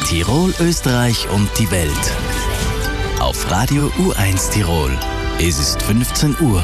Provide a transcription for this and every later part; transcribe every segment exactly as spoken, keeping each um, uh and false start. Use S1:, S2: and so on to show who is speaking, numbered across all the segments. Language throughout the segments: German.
S1: Tirol, Österreich und die Welt. Auf Radio U eins Tirol. Es ist fünfzehn Uhr.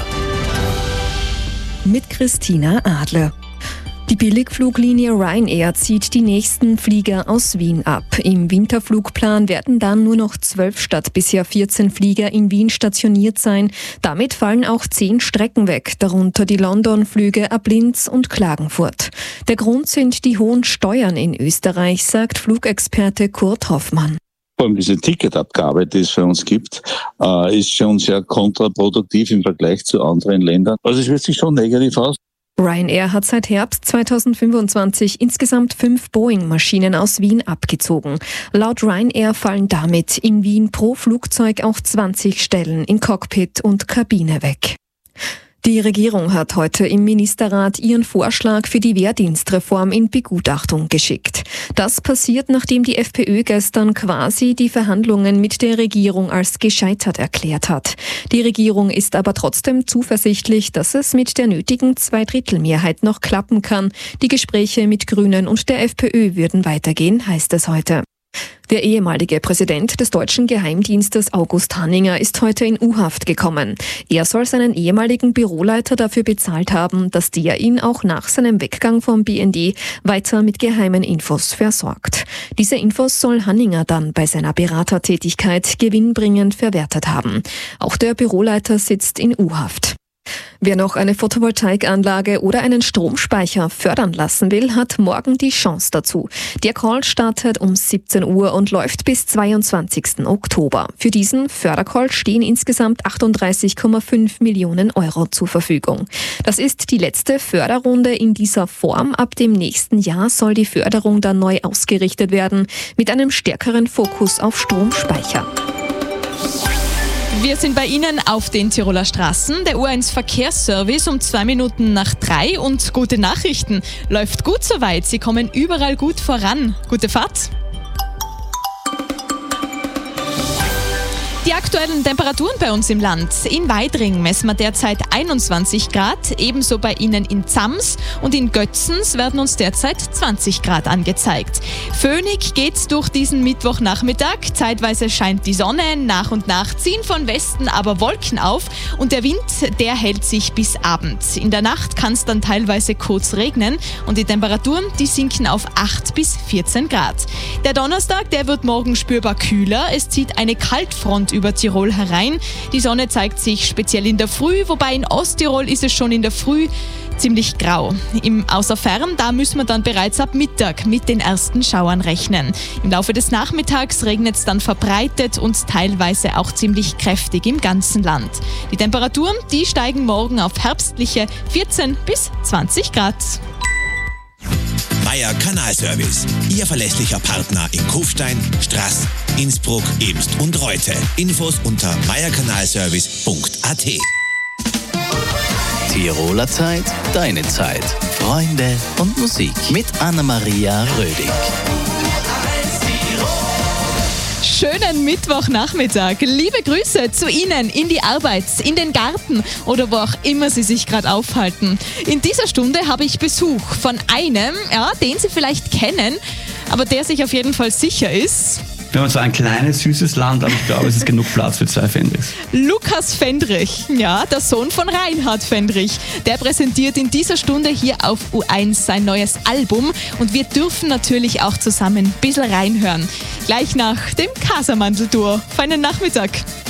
S2: Mit Christina Adler. Die Billigfluglinie Ryanair zieht die nächsten Flieger aus Wien ab. Im Winterflugplan werden dann nur noch zwölf statt bisher vierzehn Flieger in Wien stationiert sein. Damit fallen auch zehn Strecken weg, darunter die London-Flüge ab Linz und Klagenfurt. Der Grund sind die hohen Steuern in Österreich, sagt Flugexperte Kurt Hoffmann.
S3: Vor allem diese Ticketabgabe, die es für uns gibt, äh, ist schon sehr kontraproduktiv im Vergleich zu anderen Ländern. Also es wirkt sich schon negativ aus.
S2: Ryanair hat seit Herbst zweitausendfünfundzwanzig insgesamt fünf Boeing-Maschinen aus Wien abgezogen. Laut Ryanair fallen damit in Wien pro Flugzeug auch zwanzig Stellen in Cockpit und Kabine weg. Die Regierung hat heute im Ministerrat ihren Vorschlag für die Wehrdienstreform in Begutachtung geschickt. Das passiert, nachdem die FPÖ gestern quasi die Verhandlungen mit der Regierung als gescheitert erklärt hat. Die Regierung ist aber trotzdem zuversichtlich, dass es mit der nötigen Zweidrittelmehrheit noch klappen kann. Die Gespräche mit Grünen und der FPÖ würden weitergehen, heißt es heute. Der ehemalige Präsident des deutschen Geheimdienstes August Hanninger ist heute in U-Haft gekommen. Er soll seinen ehemaligen Büroleiter dafür bezahlt haben, dass der ihn auch nach seinem Weggang vom B N D weiter mit geheimen Infos versorgt. Diese Infos soll Hanninger dann bei seiner Beratertätigkeit gewinnbringend verwertet haben. Auch der Büroleiter sitzt in U-Haft. Wer noch eine Photovoltaikanlage oder einen Stromspeicher fördern lassen will, hat morgen die Chance dazu. Der Call startet um siebzehn Uhr und läuft bis zweiundzwanzigsten Oktober. Für diesen Fördercall stehen insgesamt achtunddreißig Komma fünf Millionen Euro zur Verfügung. Das ist die letzte Förderrunde in dieser Form. Ab dem nächsten Jahr soll die Förderung dann neu ausgerichtet werden, mit einem stärkeren Fokus auf Stromspeicher.
S4: Wir sind bei Ihnen auf den Tiroler Straßen. Der U eins Verkehrsservice um zwei Minuten nach drei und gute Nachrichten. Läuft gut soweit. Sie kommen überall gut voran. Gute Fahrt. Die aktuellen Temperaturen bei uns im Land. In Weidring messen wir derzeit einundzwanzig Grad, ebenso bei Ihnen in Zams und in Götzens werden uns derzeit zwanzig Grad angezeigt. Föhnig geht durch diesen Mittwochnachmittag. Zeitweise scheint die Sonne, nach und nach ziehen von Westen aber Wolken auf und der Wind, der hält sich bis Abend. In der Nacht kann es dann teilweise kurz regnen und die Temperaturen, die sinken auf acht bis vierzehn Grad. Der Donnerstag, der wird morgen spürbar kühler. Es zieht eine Kaltfront über Tirol herein. Die Sonne zeigt sich speziell in der Früh, wobei in Osttirol ist es schon in der Früh ziemlich grau. Im Außerfern, da müssen wir dann bereits ab Mittag mit den ersten Schauern rechnen. Im Laufe des Nachmittags regnet es dann verbreitet und teilweise auch ziemlich kräftig im ganzen Land. Die Temperaturen, die steigen morgen auf herbstliche vierzehn bis zwanzig Grad.
S5: Meier Kanalservice, Ihr verlässlicher Partner in Kufstein, Straß, Innsbruck, Ebst und Reute. Infos unter meierkanalservice punkt a t.
S1: Tiroler Zeit, deine Zeit. Freunde und Musik mit Anna-Maria Rödig.
S4: Schönen Mittwochnachmittag. Liebe Grüße zu Ihnen in die Arbeit, in den Garten oder wo auch immer Sie sich gerade aufhalten. In dieser Stunde habe ich Besuch von einem, ja, den Sie vielleicht kennen, aber der sich auf jeden Fall sicher ist.
S6: Wir haben zwar ein kleines, süßes Land, aber ich glaube, es ist genug Platz für zwei Fendrichs.
S4: Lukas Fendrich, ja, der Sohn von Reinhard Fendrich. Der präsentiert in dieser Stunde hier auf U eins sein neues Album und wir dürfen natürlich auch zusammen ein bisschen reinhören. Gleich nach dem Casamandel-Tour. Feinen Nachmittag.